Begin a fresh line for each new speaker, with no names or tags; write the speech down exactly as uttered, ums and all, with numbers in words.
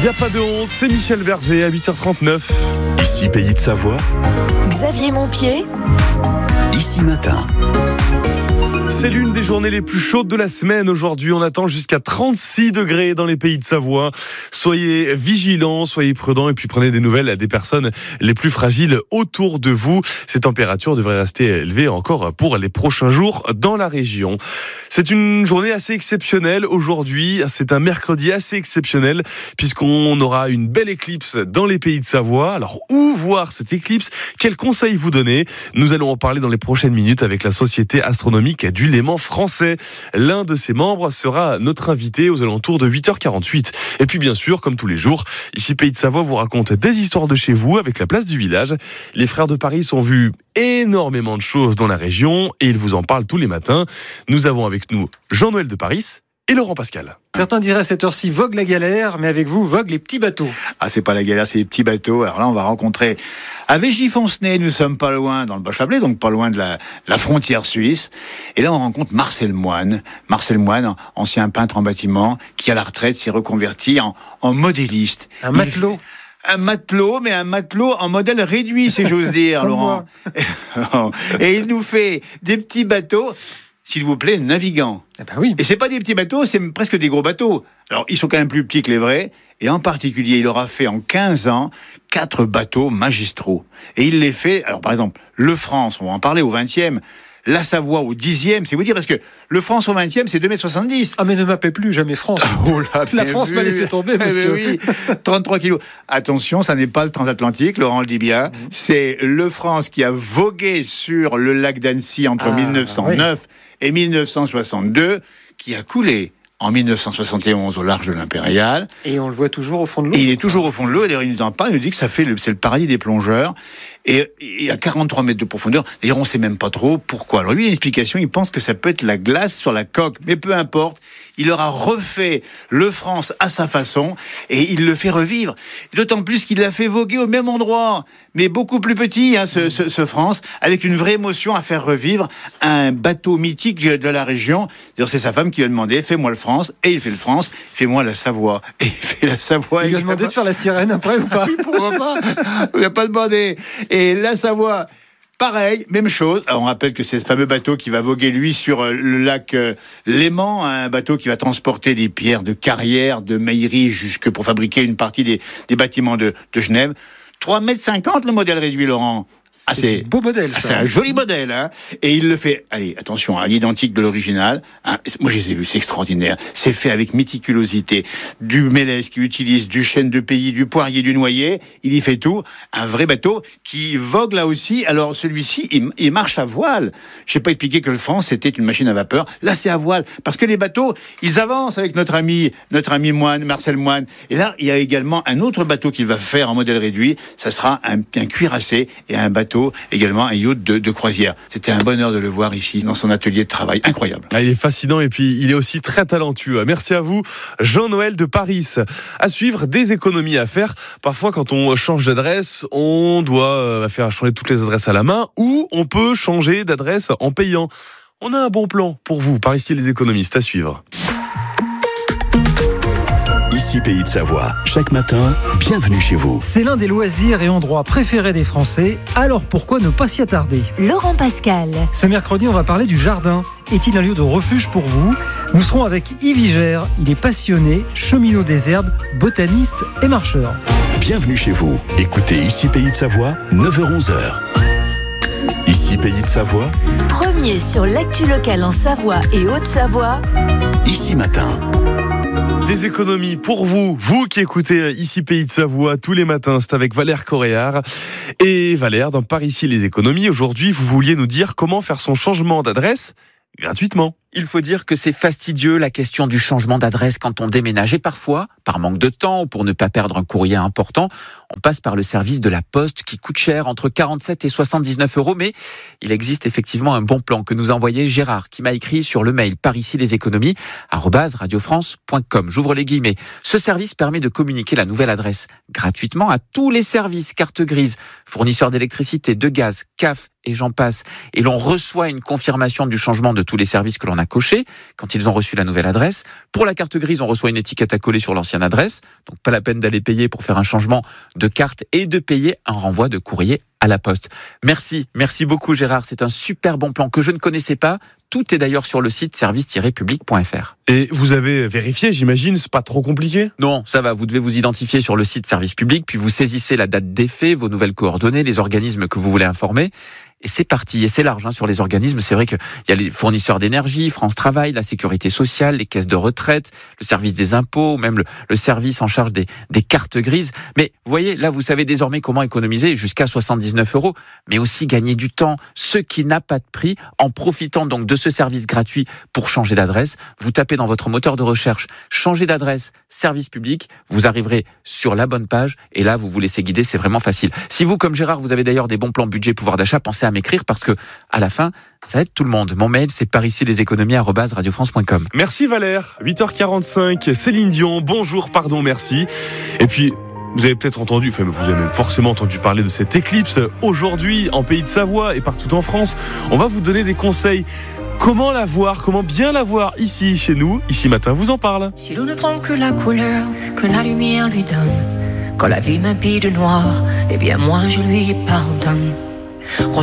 Y a pas de honte, c'est Michel Berger à huit heures trente-neuf.
Ici Pays de Savoie.
Xavier Montpied.
Ici Matin.
C'est l'une des journées les plus chaudes de la semaine. Aujourd'hui, on attend jusqu'à trente-six degrés dans les Pays de Savoie. Soyez vigilants, soyez prudents et puis prenez des nouvelles des personnes les plus fragiles autour de vous. Ces températures devraient rester élevées encore pour les prochains jours dans la région. C'est une journée assez exceptionnelle aujourd'hui. C'est un mercredi assez exceptionnel puisqu'on aura une belle éclipse dans les Pays de Savoie. Alors, où voir cette éclipse? Quels conseils vous donner? Nous allons en parler dans les prochaines minutes avec la Société astronomique du Léman français. L'un de ses membres sera notre invité aux alentours de huit heures quarante-huit. Et puis bien sûr, comme tous les jours, ici Pays de Savoie vous raconte des histoires de chez vous avec la place du village. Les frères de Paris ont vu énormément de choses dans la région et ils vous en parlent tous les matins. Nous avons avec nous Jean-Noël de Paris et Laurent Pascal.
Certains diraient à cette heure-ci vogue la galère, mais avec vous vogue les petits bateaux.
Ah, c'est pas la galère, c'est les petits bateaux. Alors là, on va rencontrer à Veigy-Foncenay, nous sommes pas loin, dans le Bas-Chablais, donc pas loin de la, la frontière suisse. Et là, on rencontre Marcel Moine. Marcel Moine, ancien peintre en bâtiment, qui à la retraite s'est reconverti en, en modéliste.
Un matelot.
Il, un matelot, mais un matelot en modèle réduit, si j'ose dire, Laurent. Et il nous fait des petits bateaux, s'il vous plaît, navigants.
Eh ben oui.
Et c'est pas des petits bateaux, c'est presque des gros bateaux. Alors, ils sont quand même plus petits que les vrais. Et en particulier, il aura fait en quinze ans quatre bateaux magistraux. Et il les fait, alors par exemple, le France, on va en parler au vingtième, la Savoie au dixième, c'est vous dire, parce que le France au vingtième, c'est deux mètres soixante-dix.
Ah, mais ne m'appelez plus jamais France.
Oh là,
la France
vu.
m'a laissé tomber, monsieur.
Oui, trente-trois kilos. Attention, ça n'est pas le transatlantique, Laurent le dit bien. Mmh. C'est le France qui a vogué sur le lac d'Annecy entre ah, mille neuf cent neuf oui. et mille neuf cent soixante-deux, qui a coulé en mille neuf cent soixante et onze au large de l'Impérial.
Et on le voit toujours au fond de l'eau.
Et il est toujours au fond de l'eau. Et d'ailleurs, il nous en parle. Il nous dit que ça fait le, c'est le paradis des plongeurs. Et, et à quarante-trois mètres de profondeur. D'ailleurs, on ne sait même pas trop pourquoi. Alors lui, il a une explication. Il pense que ça peut être la glace sur la coque. Mais peu importe. Il aura refait le France à sa façon. Et il le fait revivre. D'autant plus qu'il l'a fait voguer au même endroit. Mais beaucoup plus petit, hein, ce, ce, ce France. Avec une vraie émotion à faire revivre un bateau mythique de la région. D'ailleurs, c'est sa femme qui lui a demandé, fais-moi le France. Et il fait le France. Fais-moi la Savoie. Et il fait la Savoie.
Il lui a demandé de faire la sirène après ou pas?
Oui, pourquoi pas? Il n'a pas demandé. Et la Savoie, pareil, même chose. Alors, on rappelle que c'est ce fameux bateau qui va voguer, lui, sur le lac euh, Léman, un bateau qui va transporter des pierres de carrière, de maillerie, jusque pour fabriquer une partie des, des bâtiments de, de Genève. trois mètres cinquante le modèle réduit, Laurent.
Ah, c'est, c'est un beau modèle, ça.
C'est un joli modèle, hein. Et il le fait, allez, attention, à l'identique de l'original. Hein. Moi, je les ai vus, c'est extraordinaire. C'est fait avec méticulosité. Du mélèze qu'il utilise, du chêne de pays, du poirier, du noyer. Il y fait tout. Un vrai bateau qui vogue là aussi. Alors, celui-ci, il, il marche à voile. Je n'ai pas expliqué que le France, c'était une machine à vapeur. Là, c'est à voile. Parce que les bateaux, ils avancent avec notre ami, notre ami Moine, Marcel Moine. Et là, il y a également un autre bateau qu'il va faire en modèle réduit. Ça sera un, un cuirassé et un bateau également un yacht de, de croisière. C'était un bonheur de le voir ici dans son atelier de travail. Incroyable.
Ah, il est fascinant et puis il est aussi très talentueux. Merci à vous, Jean-Noël de Paris. À suivre, des économies à faire. Parfois, quand on change d'adresse, on doit faire changer toutes les adresses à la main ou on peut changer d'adresse en payant. On a un bon plan pour vous. Par ici, les économistes. À suivre.
Ici Pays de Savoie. Chaque matin, bienvenue chez vous.
C'est l'un des loisirs et endroits préférés des Français, alors pourquoi ne pas s'y attarder?
Laurent Pascal.
Ce mercredi, on va parler du jardin. Est-il un lieu de refuge pour vous? Nous serons avec Yves Vigère. Il est passionné, cheminot des herbes, botaniste et marcheur.
Bienvenue chez vous. Écoutez Ici Pays de Savoie, neuf heures onze. Ici Pays de Savoie.
Premier sur l'actu locale en Savoie et Haute-Savoie.
Ici Matin.
Des économies pour vous, vous qui écoutez ici Pays de Savoie tous les matins, c'est avec Valère Coréard. Et Valère, dans Par ici les économies, aujourd'hui vous vouliez nous dire comment faire son changement d'adresse gratuitement.
Il faut dire que c'est fastidieux la question du changement d'adresse quand on déménage et parfois, par manque de temps ou pour ne pas perdre un courrier important, on passe par le service de la Poste qui coûte cher, entre quarante-sept et soixante-dix-neuf euros. Mais il existe effectivement un bon plan que nous a envoyé Gérard qui m'a écrit sur le mail par ici les économies arobase radiofrance point com. J'ouvre les guillemets. Ce service permet de communiquer la nouvelle adresse gratuitement à tous les services carte grise, fournisseurs d'électricité, de gaz, C A F et j'en passe. Et l'on reçoit une confirmation du changement de tous les services que l'on a à cocher quand ils ont reçu la nouvelle adresse. Pour la carte grise, on reçoit une étiquette à coller sur l'ancienne adresse. Donc pas la peine d'aller payer pour faire un changement de carte et de payer un renvoi de courrier à la poste. Merci, merci beaucoup Gérard. C'est un super bon plan que je ne connaissais pas. Tout est d'ailleurs sur le site service tiret public point f r.
Et vous avez vérifié, j'imagine, c'est pas trop compliqué ?
Non, ça va, vous devez vous identifier sur le site service public, puis vous saisissez la date d'effet, vos nouvelles coordonnées, les organismes que vous voulez informer. Et c'est parti, et c'est large hein, sur les organismes. C'est vrai qu'il y a les fournisseurs d'énergie, France Travail, la sécurité sociale, les caisses de retraite, le service des impôts, même le, le service en charge des, des cartes grises. Mais vous voyez, là, vous savez désormais comment économiser jusqu'à soixante-dix-neuf euros, mais aussi gagner du temps, ce qui n'a pas de prix, en profitant donc de ce service gratuit pour changer d'adresse. Vous tapez dans votre moteur de recherche « Changer d'adresse, service public », vous arriverez sur la bonne page, et là, vous vous laissez guider, c'est vraiment facile. Si vous, comme Gérard, vous avez d'ailleurs des bons plans budget pouvoir d'achat, pensez à m'écrire parce que à la fin, ça aide tout le monde. Mon mail, c'est par ici les économies arobase radio france point com.
Merci Valère. huit heures quarante-cinq, Céline Dion. Bonjour, pardon, merci. Et puis, vous avez peut-être entendu, enfin, vous avez même forcément entendu parler de cette éclipse aujourd'hui en Pays de Savoie et partout en France. On va vous donner des conseils. Comment la voir, comment bien la voir ici, chez nous. Ici Matin vous en parle.
Si l'on ne prend que la couleur que la lumière lui donne, quand la vie m'habille de noir, eh bien moi je lui pardonne.